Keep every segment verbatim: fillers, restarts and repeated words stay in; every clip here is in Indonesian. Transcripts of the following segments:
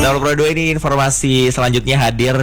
Tahun Pro dua ini informasi selanjutnya hadir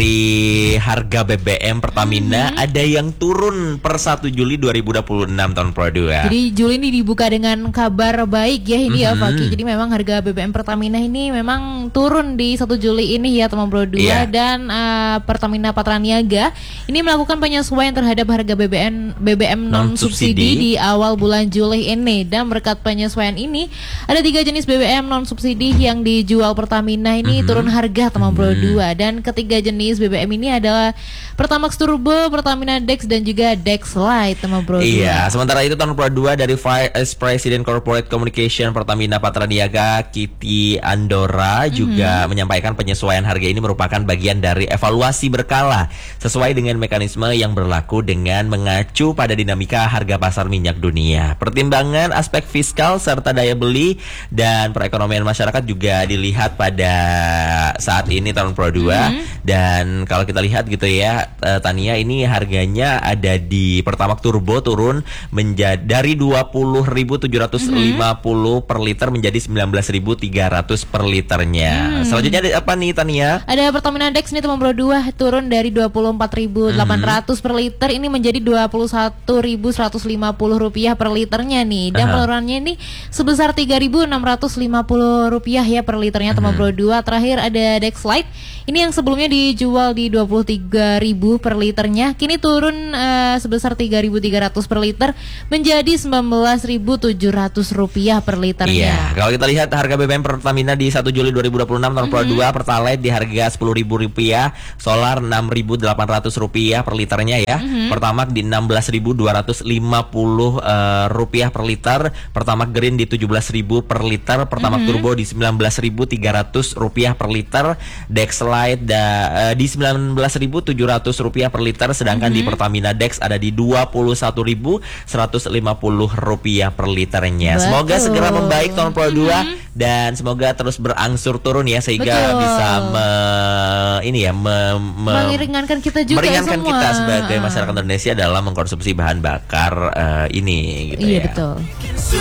dari harga B B M Pertamina. Mm-hmm. Ada yang turun per satu Juli dua ribu dua puluh enam tahun Pro dua. Jadi Juli ini dibuka dengan kabar baik ya ini mm-hmm. ya Faki. Jadi memang harga B B M Pertamina ini memang turun di satu Juli ini ya teman Pro dua. Yeah. Dan uh, Pertamina Patraniaga ini melakukan penyesuaian terhadap harga B B M B B M non subsidi di awal bulan Juli ini. Dan berkat penyesuaian ini ada tiga jenis B B M non subsidi yang dijual Pertamina ini mm-hmm. turun harga teman Pro dua. Dan ketiga jenis B B M ini adalah Pertamax Turbo, Pertamina Dex dan juga Dex Lite teman Pro dua. Iya, sementara itu tahun Pro dua dari Vice President Corporate Communication Pertamina Patraniaga Kitty Andora mm-hmm. juga menyampaikan penyesuaian harga ini merupakan bagian dari evaluasi berkala sesuai dengan mekanisme yang berlaku dengan mengacu pada dinamika harga pasar minyak dunia. Pertimbangan aspek fiskal serta daya beli dan perekonomian masyarakat juga dilihat pada saat ini tahun Pro dua. Mm-hmm. Dan kalau kita lihat gitu ya Tania, ini harganya ada di Pertamax Turbo turun menjadi dari dua puluh ribu tujuh ratus lima puluh mm-hmm. per liter menjadi sembilan belas ribu tiga ratus per liternya. Mm. Selanjutnya ada apa nih Tania? Ada Pertamina Dex nih teman Pro dua turun dari dua puluh empat ribu delapan ratus mm-hmm. per liter ini menjadi dua puluh satu ribu seratus lima puluh rupiah per liternya nih. Dan uh-huh. penurunan ini sebesar tiga ribu enam ratus lima puluh rupiah ya per liternya teman Pro dua. Terakhir ada Dex Lite. Ini yang sebelumnya dijual di dua puluh tiga ribu per liternya, kini turun uh, sebesar tiga ribu tiga ratus per liter menjadi sembilan belas ribu tujuh ratus rupiah per liternya. Iya, kalau kita lihat harga B B M Pertamina di satu Juli dua ribu dua puluh enam tahun Pro dua, Pertalite di harga sepuluh ribu rupiah, Solar enam ribu delapan ratus rupiah per liternya ya. Mm-hmm. Pertamax di enam belas ribu dua ratus lima puluh uh, rupiah per liter, Pertamax Green di tujuh belas ribu per liter, Pertamax mm-hmm. Turbo di sembilan belas ribu tiga ratus rupiah per liter, Dex Lite da, uh, di sembilan belas ribu tujuh ratus rupiah per liter, sedangkan mm-hmm. di Pertamina Dex ada di dua puluh satu ribu seratus lima puluh rupiah per liternya. Betul. Semoga segera membaik tahun Pro dua mm-hmm. dan semoga terus berangsur turun ya sehingga Betul. bisa me, ini ya me, me, meringankan kita juga meringankan semua. kita sebagai masyarakat Indonesia dalam mengkonsumsi bahan bakar uh, ini gitu iya, ya. Betul.